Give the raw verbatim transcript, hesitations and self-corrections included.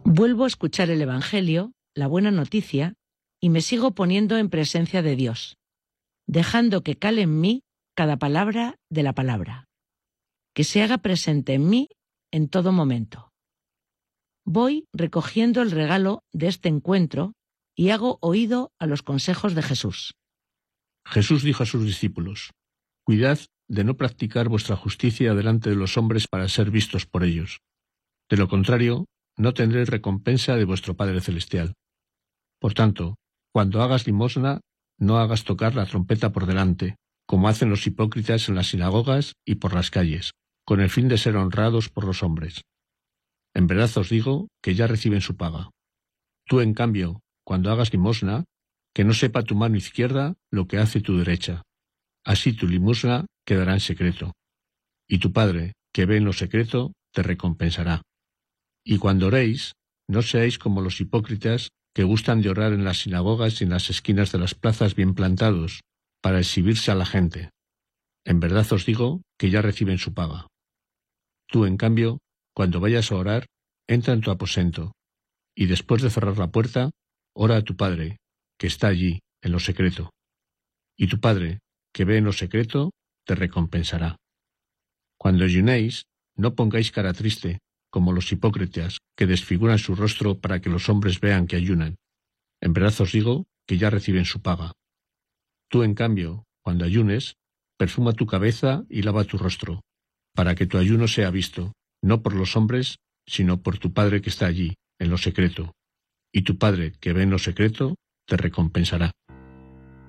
Vuelvo a escuchar el Evangelio, la buena noticia, y me sigo poniendo en presencia de Dios, dejando que cale en mí cada palabra de la palabra, que se haga presente en mí en todo momento. Voy recogiendo el regalo de este encuentro y hago oído a los consejos de Jesús. Jesús dijo a sus discípulos: «Cuidad de no practicar vuestra justicia delante de los hombres para ser vistos por ellos. De lo contrario, no tendréis recompensa de vuestro Padre Celestial. Por tanto, cuando hagas limosna, no hagas tocar la trompeta por delante, como hacen los hipócritas en las sinagogas y por las calles, con el fin de ser honrados por los hombres. En verdad os digo que ya reciben su paga. Tú, en cambio, cuando hagas limosna, que no sepa tu mano izquierda lo que hace tu derecha. Así tu limosna quedará en secreto. Y tu Padre, que ve en lo secreto, te recompensará. Y cuando oréis, no seáis como los hipócritas que gustan de orar en las sinagogas y en las esquinas de las plazas bien plantados, para exhibirse a la gente. En verdad os digo que ya reciben su paga. Tú, en cambio, cuando vayas a orar, entra en tu aposento, y después de cerrar la puerta, ora a tu Padre, que está allí, en lo secreto. Y tu Padre, que ve en lo secreto, te recompensará. Cuando ayunéis, no pongáis cara triste, como los hipócritas, que desfiguran su rostro para que los hombres vean que ayunan. En verdad os digo que ya reciben su paga. Tú, en cambio, cuando ayunes, perfuma tu cabeza y lava tu rostro, para que tu ayuno sea visto, no por los hombres, sino por tu Padre que está allí, en lo secreto. Y tu Padre, que ve en lo secreto, te recompensará.